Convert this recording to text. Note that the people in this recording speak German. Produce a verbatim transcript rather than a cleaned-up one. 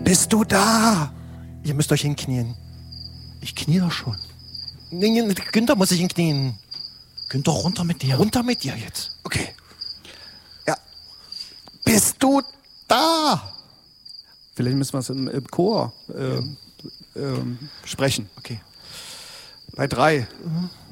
Bist du da? Ihr müsst euch hinknien. Ich knie doch schon. Nee, nee, Günther muss sich hinknien. Günther, runter mit dir. Runter mit dir jetzt. Okay. Ja. Bist du da? Vielleicht müssen wir es im, im Chor ähm, ähm, sprechen. Okay. Bei drei. Mhm.